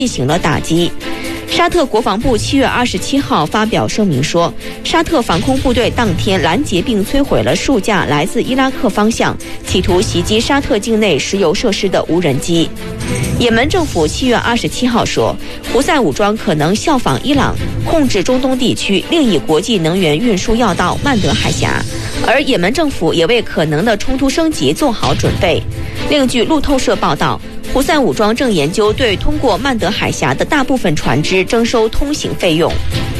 进行了打击。沙特国防部7月27号发表声明说，沙特防空部队当天拦截并摧毁了数架来自伊拉克方向企图袭击沙特境内石油设施的无人机。也门政府7月27号说，胡塞武装可能效仿伊朗控制中东地区另一国际能源运输要道曼德海峡，而也门政府也为可能的冲突升级做好准备。另据路透社报道，胡塞武装正研究对通过曼德海峡的大部分船只征收通行费用。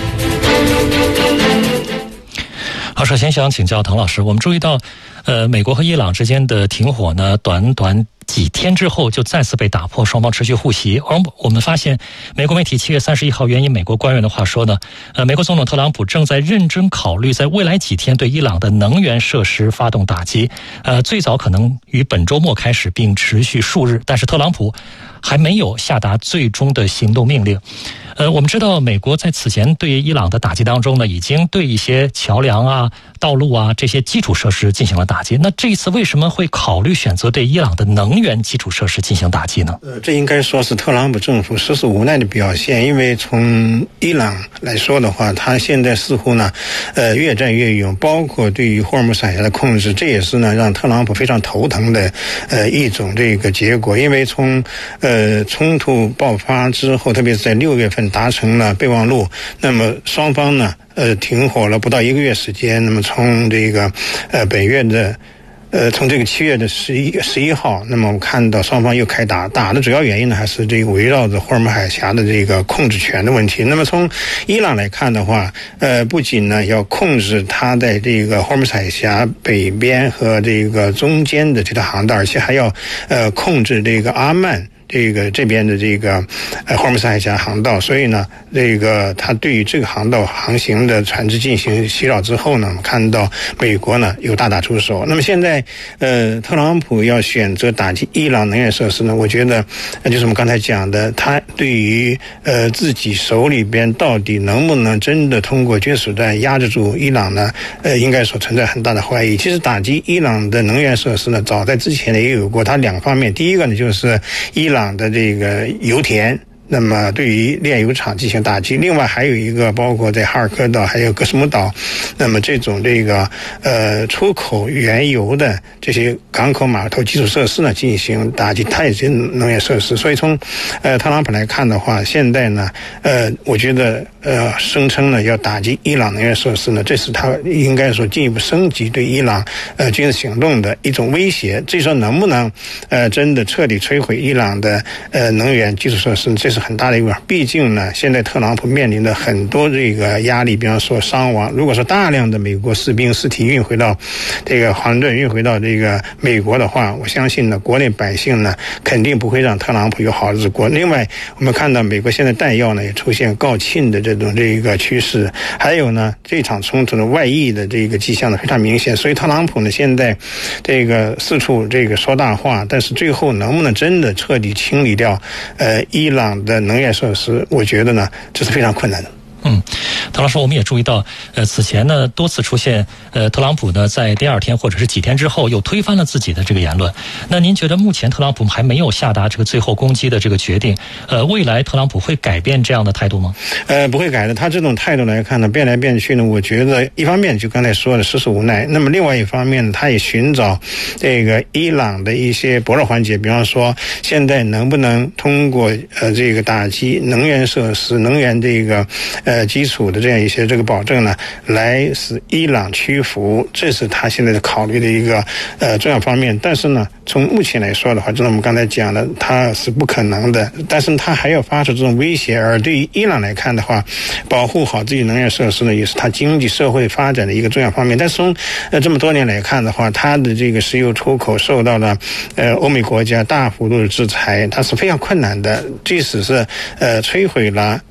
好，首先想请教滕老师，我们注意到美国和伊朗之间的停火呢，短几天之后就再次被打破，双方持续互袭。而我们发现，美国媒体7月31号援引美国官员的话说呢，美国总统特朗普正在认真考虑在未来几天对伊朗的能源设施发动打击，最早可能于本周末开始，并持续数日。但是特朗普还没有下达最终的行动命令。我们知道美国在此前对伊朗的打击当中呢，已经对一些桥梁啊、道路啊这些基础设施进行了打击。那这一次为什么会考虑选择对伊朗的能源基础设施进行打击呢？ 这应该说是特朗普政府实属无奈的表现，因为从伊朗来说的话，他现在似乎呢，越战越勇，包括对于霍尔木斯海峡的控制，这也是呢让特朗普非常头疼的一种这个结果。因为从冲突爆发之后，特别是在6月份达成了备忘录，那么双方呢停火了不到1个月时间。那么从这个本月的从这个7月的11号，那么我们看到双方又开打的主要原因呢，还是这个围绕着霍尔木海峡的这个控制权的问题。那么从伊朗来看的话，不仅呢要控制它在这个霍尔木海峡北边和这个中间的这条航道，而且还要控制这个阿曼这边的这个霍尔木斯海峡航道。所以呢，这个他对于这个航道航行的船只进行袭扰之后呢，我们看到美国呢又大打出手。那么现在特朗普要选择打击伊朗能源设施呢，我觉得就是我们刚才讲的，他对于自己手里边到底能不能真的通过军事手段压制住伊朗呢，应该说存在很大的怀疑。其实打击伊朗的能源设施呢，早在之前呢也有过，它两方面。第一个呢就是伊朗的这个油田，那么对于炼油厂进行打击。另外还有一个包括在哈尔科岛还有格斯姆岛，那么这种这个出口原油的这些港口码头基础设施呢进行打击，它也是能源设施。所以从特朗普来看的话，现在呢我觉得声称呢要打击伊朗能源设施呢，这是他应该说进一步升级对伊朗军事行动的一种威胁。至于说能不能真的彻底摧毁伊朗的能源基础设施，这是很大的一个。毕竟呢现在特朗普面临的很多这个压力，比方说伤亡，如果说大量的美国士兵尸体运回到这个华盛顿，运回到这个美国的话，我相信呢国内百姓呢肯定不会让特朗普有好日子过。另外我们看到美国现在弹药呢也出现告罄的这个趋势，还有呢这场冲突的外溢的这个迹象呢非常明显。所以特朗普呢现在这个四处这个说大话，但是最后能不能真的彻底清理掉伊朗的能源设施，我觉得呢这是非常困难的。 滕老师，我们也注意到，此前呢多次出现，特朗普呢在第二天或者是几天之后又推翻了自己的这个言论。那您觉得目前特朗普还没有下达这个最后攻击的这个决定，未来特朗普会改变这样的态度吗？ 不会改的。他这种态度来看呢，变来变去呢，我觉得一方面就刚才说的实属无奈，那么另外一方面呢，他也寻找这个伊朗的一些薄弱环节，比方说现在能不能通过这个打击能源设施、能源这个基础的这样一些这个保证呢，来使伊朗屈服，这是他现在的考虑的一个重要方面。但是呢，从目前来说的话，就像我们刚才讲的，他是不可能的。但是他还要发出这种威胁，而对于伊朗来看的话，保护好自己能源设施呢，也是他经济社会发展的一个重要方面。但是从这么多年来看的话，他的这个石油出口受到了欧美国家大幅度的制裁，它是非常困难的。即使是摧毁了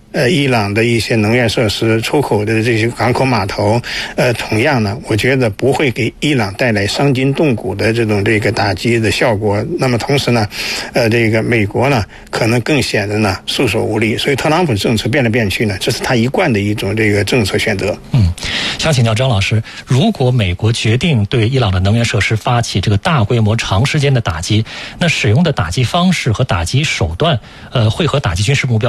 伊朗的一些能源设施、出口的这些港口码头，同样呢，我觉得不会给伊朗带来伤筋动骨的这个打击的效果。那么同时呢，这个美国呢，可能更显得呢束手无力。所以特朗普政策变来变去呢，这是他一贯的一种这个政策选择。 想请教张老师，如果美国决定对伊朗的能源设施发起这个大规模、长时间的打击，那使用的打击方式和打击手段，会和打击军事目标